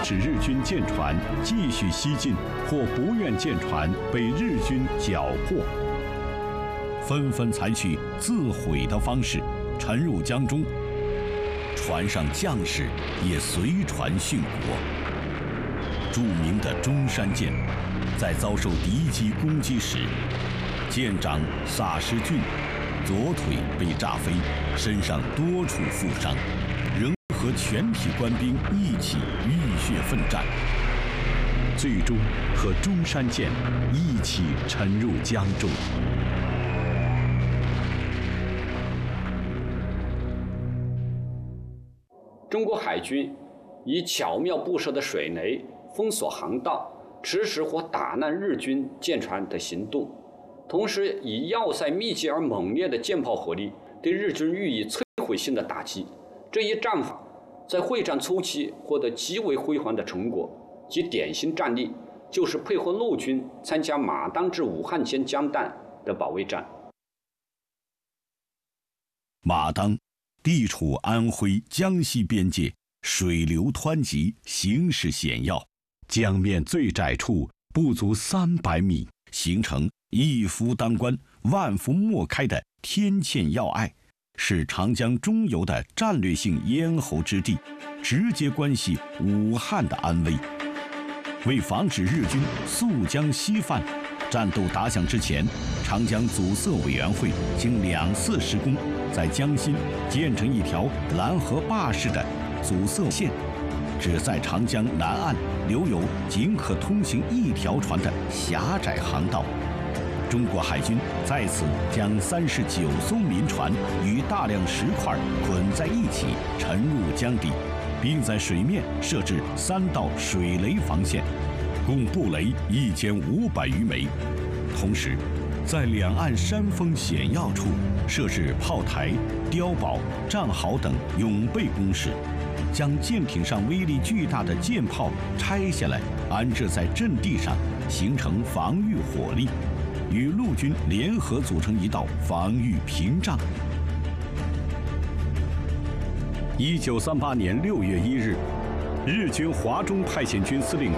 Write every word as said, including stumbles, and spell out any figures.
止日军舰船继续西进或不愿舰船被日军缴获，纷纷采取自毁的方式沉入江中，船上将士也随船殉国。著名的中山舰在遭受敌机攻击时，舰长萨什俊左腿被炸飞，身上多处负伤，仍和全体官兵一起浴血奋战，最终和中山舰一起沉入江中。 中国海军以巧妙布设的水雷封锁航道，迟迟或打烂日军舰船的行动，同时以要塞密集而猛烈的舰炮火力对日军予以摧毁性的打击。这一战法在会战初期获得极为辉煌的成果，其典型战例就是配合陆军参加马当至武汉间江弹的保卫战。 马当地处安徽江西边界，水流湍急，形势险要，江面最窄处不足三百米，形成一夫当关，万夫莫开的天堑要隘，是长江中游的战略性咽喉之地，直接关系武汉的安危。为防止日军溯江西犯，战斗打响之前，长江阻塞委员会经两次施工，在江心建成一条拦河坝式的阻塞线，只在长江南岸留有仅可通行一条船的狭窄航道。中国海军在此将三十九艘民船与大量石块捆在一起沉入江底，并在水面设置三道水雷防线，共布雷一千五百余枚。同时，在两岸山峰险要处设置炮台、碉堡、战壕等永备工事，将舰艇上威力巨大的舰炮拆下来安置在阵地上，形成防御火力，与陆军联合组成一道防御屏障。一九三八年六月一日，日军华中派遣军司令